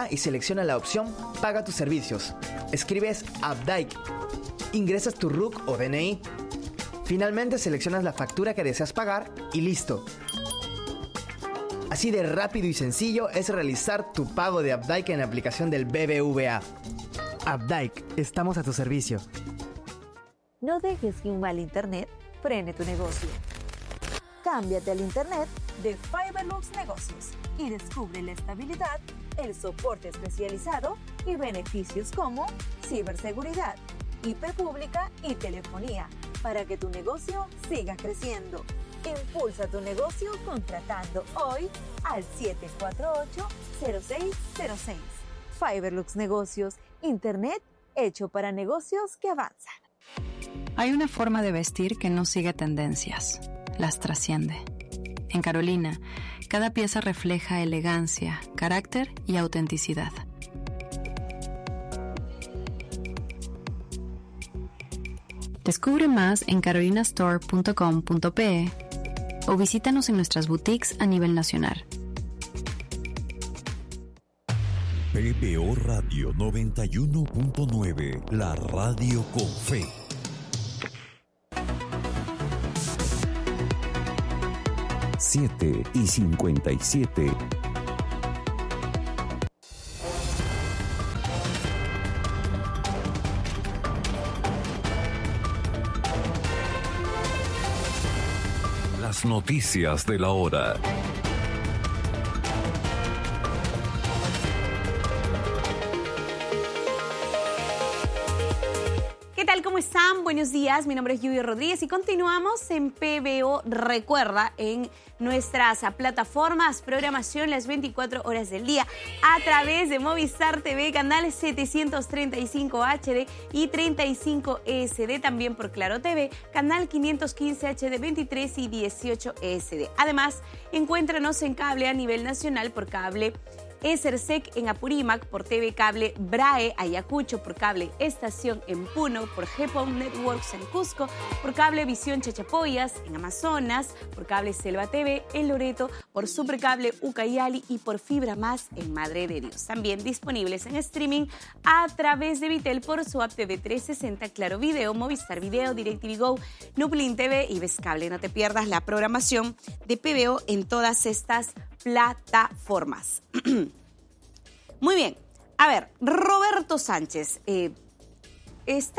BBVA y selecciona la opción Paga tus servicios. Escribes Updike, ingresas tu RUC o DNI. Finalmente seleccionas la factura que deseas pagar y listo. Así de rápido y sencillo es realizar tu pago de Updike en la aplicación del BBVA. Updike, estamos a tu servicio. No dejes que un mal internet frene tu negocio. Cámbiate al internet de Fiberlux Negocios y descubre la estabilidad, el soporte especializado y beneficios como ciberseguridad, IP pública y telefonía para que tu negocio siga creciendo. Impulsa tu negocio contratando hoy al 748-0606. Fiberlux Negocios, internet hecho para negocios que avanzan. Hay una forma de vestir que no sigue tendencias, las trasciende. En Carolina, cada pieza refleja elegancia, carácter y autenticidad. Descubre más en carolinastore.com.pe o visítanos en nuestras boutiques a nivel nacional. PBO Radio 91.9, la radio con fe. Siete y 57. Las noticias de la hora. ¿Qué tal? ¿Cómo están? Buenos días, mi nombre es Lluvia Rodríguez y continuamos en PBO Recuerda en nuestras plataformas, programación las 24 horas del día a través de Movistar TV, canal 735 HD y 35 SD, también por Claro TV, canal 515 HD 23 y 18 SD. Además, encuéntranos en cable a nivel nacional por cable Esersec en Apurímac, por TV Cable Brae Ayacucho, por cable Estación en Puno, por GPON Networks en Cusco, por cable Visión Chachapoyas en Amazonas, por cable Selva TV en Loreto, por Supercable Ucayali y por Fibra Más en Madre de Dios. También disponibles en streaming a través de Vitel por su app TV 360, Claro Video, Movistar Video, DirecTV Go, Nuplin TV y Vescable. No te pierdas la programación de PBO en todas estas plataformas. Muy bien. A ver, Roberto Sánchez está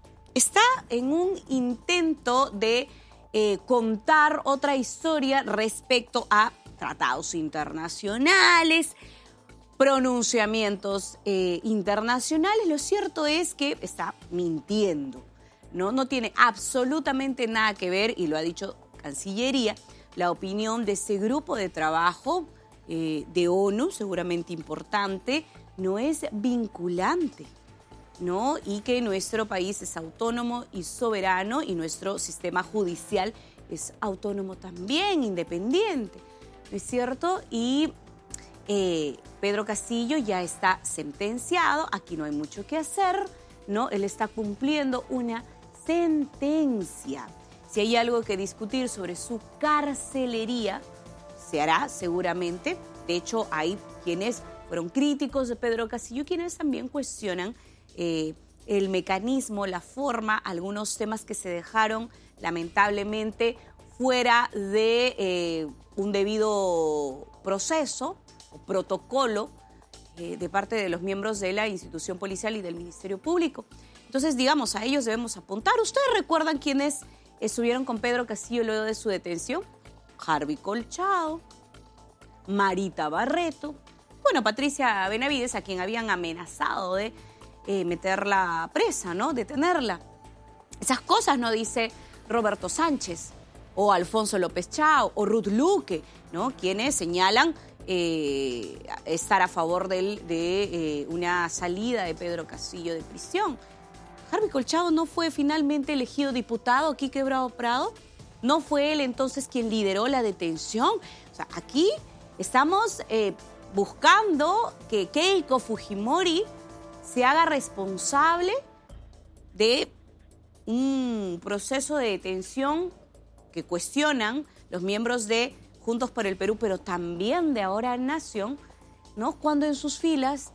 en un intento de contar otra historia respecto a tratados internacionales, pronunciamientos internacionales. Lo cierto es que está mintiendo, ¿no? No tiene absolutamente nada que ver, y lo ha dicho Cancillería, la opinión de ese grupo de trabajo de ONU, seguramente importante, no es vinculante, ¿no? Y que nuestro país es autónomo y soberano y nuestro sistema judicial es autónomo también, independiente, ¿no es cierto? Y Pedro Castillo ya está sentenciado, aquí no hay mucho que hacer, ¿no? Él está cumpliendo una sentencia. Si hay algo que discutir sobre su carcelería, se hará seguramente. De hecho, hay quienes fueron críticos de Pedro Castillo, quienes también cuestionan el mecanismo, la forma, algunos temas que se dejaron lamentablemente fuera de un debido proceso o protocolo de parte de los miembros de la institución policial y del Ministerio Público. Entonces, digamos, a ellos debemos apuntar. ¿Ustedes recuerdan quiénes estuvieron con Pedro Castillo luego de su detención? Harvey Colchado, Marita Barreto, bueno, Patricia Benavides, a quien habían amenazado de meterla presa, ¿no? Detenerla. Esas cosas no dice Roberto Sánchez, o Alfonso López Chao, o Ruth Luque, ¿no? Quienes señalan estar a favor de una salida de Pedro Castillo de prisión. Harvey Colchado no fue finalmente elegido diputado aquí, Quebrado Prado. ¿No fue él entonces quien lideró la detención? O sea, aquí estamos buscando que Keiko Fujimori se haga responsable de un proceso de detención que cuestionan los miembros de Juntos por el Perú, pero también de Ahora Nación, ¿no? Cuando en sus filas